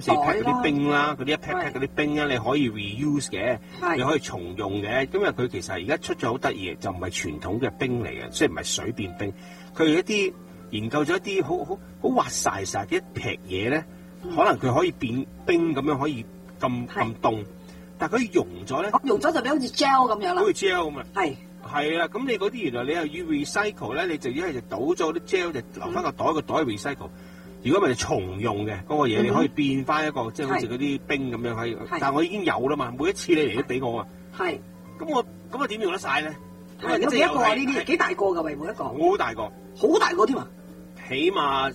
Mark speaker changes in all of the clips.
Speaker 1: 4 pack 嗰啲冰啦，嗰啲1 pack 嗰啲冰咧，你可以 reuse 嘅，你可以重用嘅。因為佢其實而家出咗好得意嘅，就唔係傳統嘅冰嚟嘅，雖然唔係水變冰，佢係一啲研究咗一啲好滑曬嘅一劈嘢咧，可能佢可以變冰咁樣，可以咁凍，但係佢溶咗咧，
Speaker 2: 溶咗就變好似 gel 咁樣啦，
Speaker 1: 好似 gel 咁啊，係啊，咁你嗰啲原來你又要 recycle 咧，你就一係就倒咗啲 gel 就留翻個袋 recycle。如果唔係重用嘅嗰個嘢，你可以變翻一個即係好似嗰啲冰咁樣可以。但係我已經有啦嘛，每一次你嚟都俾我啊。係。咁我點用得晒咧？
Speaker 2: 有幾多個啊？呢啲幾大個㗎？喂，每一個。
Speaker 1: 好大個。
Speaker 2: 好大個添啊！
Speaker 1: 起碼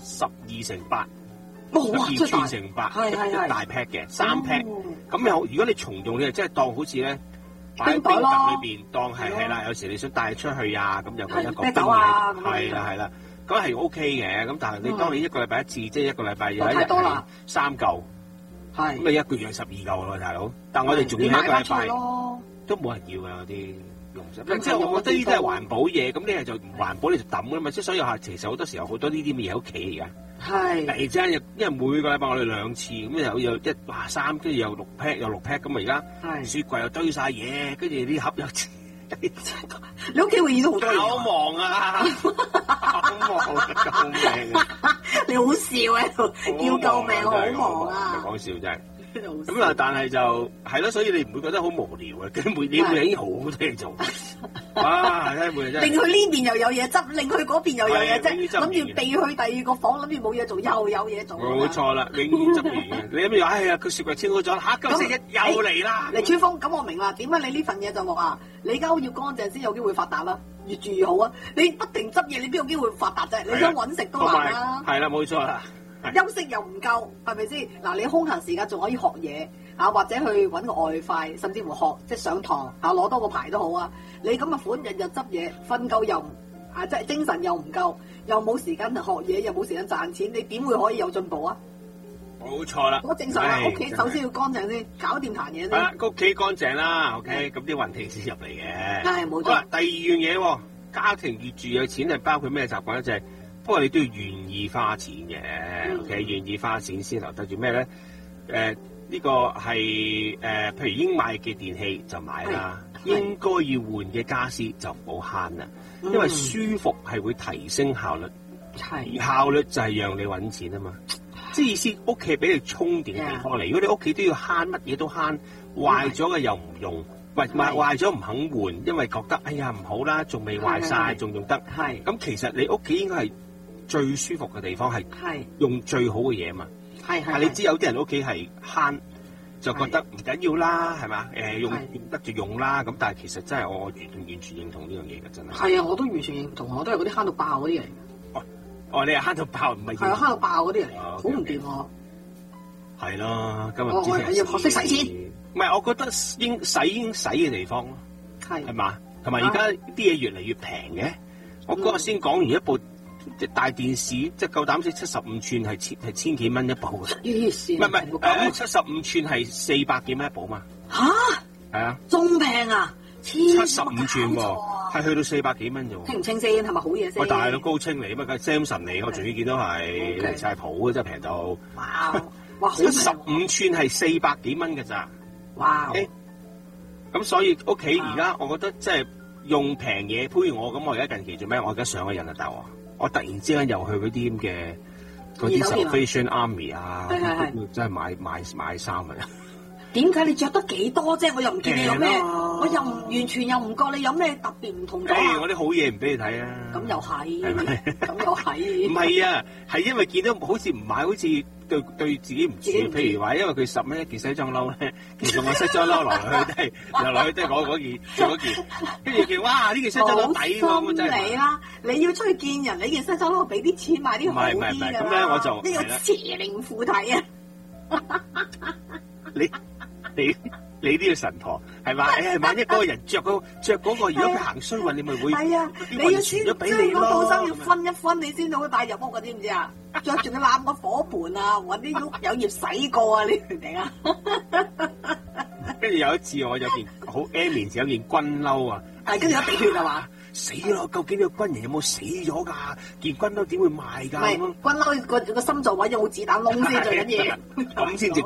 Speaker 1: 12×8。12×8。係。大 pack 嘅3 pack。咁如果你重用，你就真係當好似咧擺喺冰格裏邊，當係啦。有時你想帶出去啊，咁有一個冰嘢。係啦。咁係 OK 嘅，咁但係你當你一個禮拜一次，即係一個禮拜有一日係3嚿，咁你一個月係12嚿咯，大佬。但係我哋仲要一個禮拜都冇人要㗎嗰啲用，即係我覺得呢啲係環保嘢，咁你係就唔環保你就抌㗎嘛。即係所以其實好多時候好多呢啲嘢喺屋企嚟㗎。係。突然之間，因為每個禮拜我哋2次，咁有3，跟住有6 pack，有6 pack，咁啊而家雪櫃又堆晒嘢，跟住啲盒又。
Speaker 2: 你屋企會遇到好多嘢，
Speaker 1: 好忙啊！好忙啊！救命啊！
Speaker 2: 你好笑喺度叫救命，好忙啊！
Speaker 1: 講笑真係。咁啊，但係就係咯，所以你唔會覺得好無聊嘅。佢每日已經好多嘢做。哇！真係每日真係。令佢呢邊又有嘢執，令佢嗰邊又有嘢執，諗住避去第二個房，諗住冇嘢做，又有嘢做。 冇錯啦，永遠執完嘅。你諗住哎呀，佢雪櫃清好咗，下今星期又嚟啦。
Speaker 2: 黎川峰，咁我明啦，點解你呢份嘢就話你間屋要乾淨先有機會發達啦？越住越好啊！你不停執嘢，你邊有機會發達啫？你想揾食都難啦。係啦，
Speaker 1: 冇錯啦。
Speaker 2: 休息又唔夠，係咪先？嗱，你空閒時間仲可以學嘢啊，或者去揾個外快，甚至乎學即係上堂啊，攞多個牌都好啊。你咁嘅款日日執嘢，瞓夠又即係精神又唔夠，又冇時間學嘢，又冇時間賺錢，你點會可以有進步啊？
Speaker 1: 冇錯啦。
Speaker 2: 我正常話屋企首先要乾淨先，搞掂壇嘢先。
Speaker 1: 係啦，屋企乾淨啦 ，OK，咁啲運氣先入嚟嘅。
Speaker 2: 係冇錯。
Speaker 1: 好啦，第二樣嘢，家庭越住有錢係包括咩習慣咧？就係不過你都要願意花錢嘅，OK，願意花錢先留得住咩咧？呢個係譬如已經買嘅電器就買啦，應該要換嘅家私就唔好慳啦，因為舒服係會提升效率，效率就係讓你揾錢啊嘛。即係意思，屋企俾你充電嘅地方嚟。如果你屋企都要慳，乜嘢都慳，壞咗嘅又唔用，壞咗唔肯換，因為覺得哎呀唔好啦，仲未壞晒，仲用得。係咁，其實你屋企應該係最舒服嘅地方，係用最好嘅嘢嘛。係你知有啲人屋企係慳，就覺得唔緊要啦，係嘛？用得就用啦。咁但係其實真係我完全認同呢樣嘢嘅，真係。係啊，我都完全認同，我都係嗰啲慳到爆嗰啲人。你係慳到爆，唔係？係啊，慳到爆嗰啲人，好唔掂喎。係咯，今日我要學識使錢。唔係，我覺得應使嘅地方咯，係嘛？同埋而家啲嘢越嚟越平嘅。我嗰日先講完一部大電視，即係夠膽死75寸係千幾蚊一部嘅。唔係75寸係400幾蚊一部嘛？吓？係啊，仲平啊！75寸喎。係去到400幾蚊啫喎，清唔清先？係咪好嘢先？喂，大佬高清嚟啊嘛，梗係 Samsung 嚟，我仲要見到係離曬譜嘅，真係平到。哇！75寸係400幾蚊嘅咋？哇！咁所以屋企而家我覺得即係用平嘢，譬如我咁，我而家近期做咩？我而家上咗印度啊！我突然之間又去嗰啲咁嘅嗰啲 Salvation Army 啊，真係買衫啊！點解你着得幾多啫？我又唔見你有咩，我又唔完全又唔覺你有咩特別唔同咗。我啲好嘢唔俾你睇啊！咁又係，咁又係。唔係啊，係因為見到好似唔買，好似對自己唔住。譬如話，因為佢10蚊一件西裝褸咧，其實我西裝褸來去都係嗰件做嗰件，跟住見哇呢件西裝褸抵喎，真係。你啦，你要出去見人，你件西裝褸俾啲錢買啲好啲㗎啦。唔係，咁咧我就呢個邪靈附體啊！你呢個神婆係嘛？萬一嗰個人着嗰個，如果佢行衰運，你咪會係啊！你要先將個套衫要分一分，你先至可以帶入屋㗎，知唔知啊？着仲要攬個火盆啊，揾啲有葉洗過啊，你明唔明啊？跟住有一次我有件好 N 年前有件軍褸啊，跟住有鼻血係嘛？ 死咯！究竟呢個軍人有冇死咗㗎？件軍褸點會賣㗎？
Speaker 2: 唔係軍褸個心臟位有冇子彈窿先最緊要。
Speaker 1: 咁先至